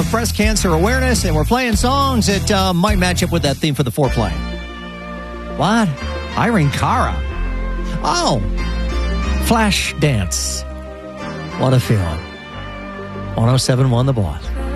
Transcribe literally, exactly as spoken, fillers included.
of breast cancer awareness, and we're playing songs that uh, might match up with that theme for the foreplay. What? Irene Cara. Oh. Flash Dance. What a feeling. one oh seven point one The Boss.